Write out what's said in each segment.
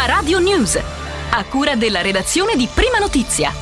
Prima Radio News, a cura della redazione di Prima Notizia.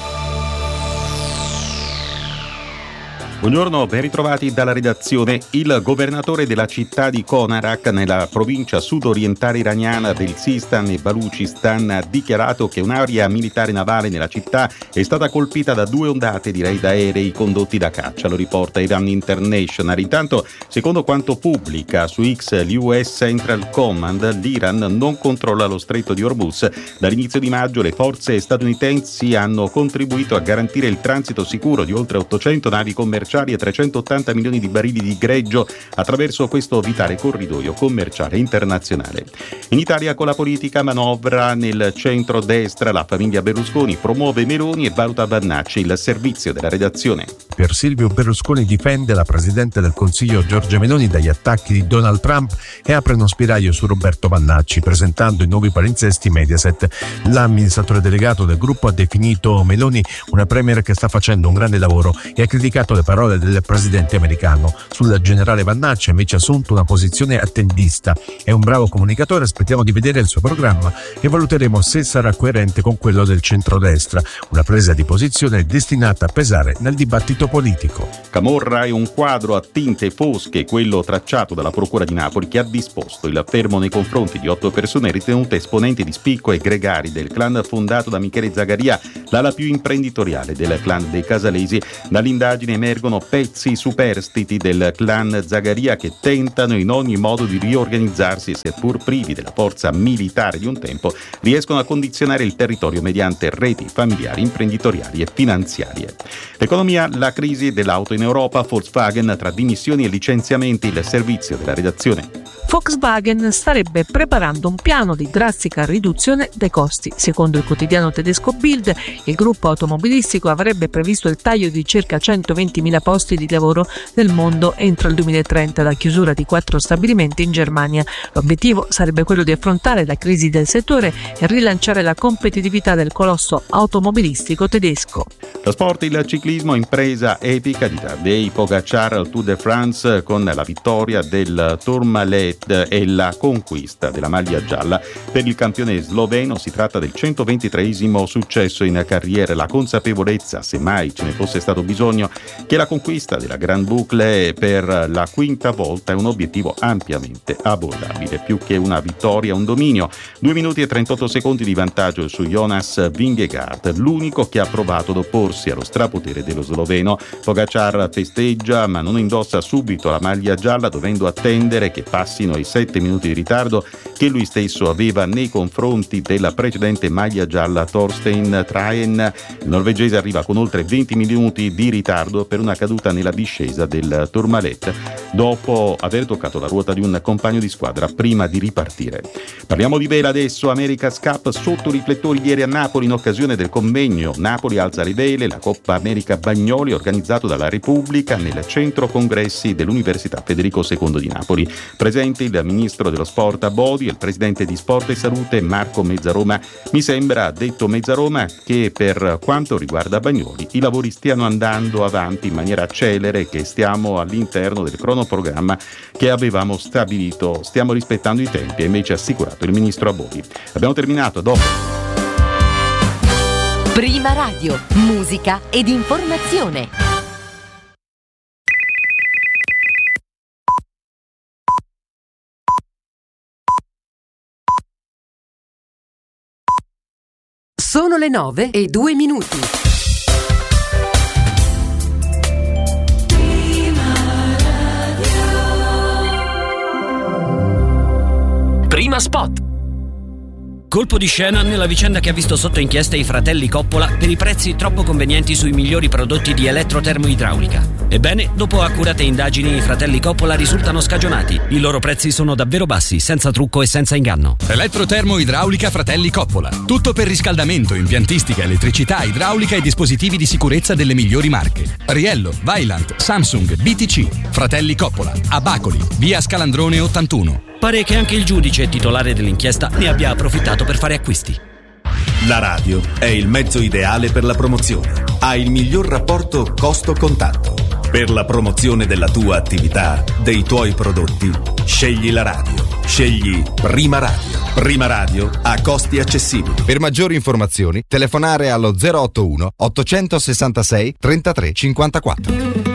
Buongiorno, ben ritrovati dalla redazione. Il governatore della città di Konarak, nella provincia sud-orientale iraniana del Sistan e Baluchistan, ha dichiarato che un'area militare navale nella città è stata colpita da 2 ondate di raid aerei condotti da caccia, lo riporta Iran International. Intanto, secondo quanto pubblica su X l'US Central Command, l'Iran non controlla lo stretto di Hormuz. Dall'inizio di maggio le forze statunitensi hanno contribuito a garantire il transito sicuro di oltre 800 navi commerciali e 380 milioni di barili di greggio attraverso questo vitale corridoio commerciale internazionale. In Italia, con la politica manovra nel centro-destra, la famiglia Berlusconi promuove Meloni e valuta Vannacci. Il servizio della redazione. Per Silvio Berlusconi difende la Presidente del Consiglio Giorgia Meloni dagli attacchi di Donald Trump e apre uno spiraglio su Roberto Vannacci, presentando i nuovi palinsesti Mediaset. L'amministratore delegato del gruppo ha definito Meloni una premier che sta facendo un grande lavoro e ha criticato le parole del presidente americano. Sul generale Vannacci ha invece assunto una posizione attendista. È un bravo comunicatore, aspettiamo di vedere il suo programma e valuteremo se sarà coerente con quello del centrodestra. Una presa di posizione destinata a pesare nel dibattito politico. Camorra è un quadro a tinte fosche, quello tracciato dalla Procura di Napoli, che ha disposto il fermo nei confronti di 8 persone ritenute esponenti di spicco e gregari del clan fondato da Michele Zagaria, l'ala più imprenditoriale del clan dei Casalesi. Dall'indagine emergono pezzi superstiti del clan Zagaria che tentano in ogni modo di riorganizzarsi e, seppur privi della forza militare di un tempo, riescono a condizionare il territorio mediante reti familiari, imprenditoriali e finanziarie. L'economia, la crisi dell'auto in Europa, Volkswagen tra dimissioni e licenziamenti, il servizio della redazione. Volkswagen starebbe preparando un piano di drastica riduzione dei costi. Secondo il quotidiano tedesco Bild, il gruppo automobilistico avrebbe previsto il taglio di circa 120.000 posti di lavoro nel mondo entro il 2030, la chiusura di 4 stabilimenti in Germania. L'obiettivo sarebbe quello di affrontare la crisi del settore e rilanciare la competitività del colosso automobilistico tedesco. Lo sport, il ciclismo, impresa epica di Tadej Pogačar al Tour de France con la vittoria del Tourmalet e la conquista della maglia gialla. Per il campione sloveno si tratta del 123esimo successo in carriera. La consapevolezza, se mai ce ne fosse stato bisogno, che la conquista della Grand Boucle per la 5ª volta è un obiettivo ampiamente abbordabile, più che una vittoria, un dominio. 2 minuti e 38 secondi di vantaggio su Jonas Vingegaard, l'unico che ha provato ad opporsi allo strapotere dello sloveno. Pogačar festeggia, ma non indossa subito la maglia gialla, dovendo attendere che passino i 7 minuti di ritardo che lui stesso aveva nei confronti della precedente maglia gialla Thorstein Traen. Il norvegese arriva con oltre 20 minuti di ritardo per una caduta nella discesa del Tourmalet, dopo aver toccato la ruota di un compagno di squadra prima di ripartire. Parliamo di vela adesso. America's Cup sotto riflettori ieri a Napoli in occasione del convegno Napoli alza le vele, la Coppa America Bagnoli, organizzato dalla Repubblica nel centro congressi dell'Università Federico II di Napoli. Presente il ministro dello sport Abodi e il presidente di Sport e Salute Marco Mezzaroma. Mi sembra, ha detto Mezzaroma, che per quanto riguarda Bagnoli i lavori stiano andando avanti in maniera celere, che stiamo all'interno del cronoprogramma che avevamo stabilito, stiamo rispettando i tempi, ha invece assicurato il ministro Abodi. Abbiamo terminato, dopo. Prima Radio, musica ed informazione. Sono le 9:02. Prima spot. Colpo di scena nella vicenda che ha visto sotto inchiesta i fratelli Coppola per i prezzi troppo convenienti sui migliori prodotti di elettrotermoidraulica. Ebbene, dopo accurate indagini, i fratelli Coppola risultano scagionati. I loro prezzi sono davvero bassi, senza trucco e senza inganno. Elettrotermoidraulica Fratelli Coppola. Tutto per riscaldamento, impiantistica, elettricità, idraulica e dispositivi di sicurezza delle migliori marche. Riello, Vaillant, Samsung, BTC. Fratelli Coppola, a Bacoli, via Scalandrone 81. Pare che anche il giudice titolare dell'inchiesta ne abbia approfittato per fare acquisti. La radio è il mezzo ideale per la promozione. Ha il miglior rapporto costo-contatto. Per la promozione della tua attività, dei tuoi prodotti, scegli la radio. Scegli Prima Radio. Prima Radio a costi accessibili. Per maggiori informazioni telefonare allo 081 866 33 54.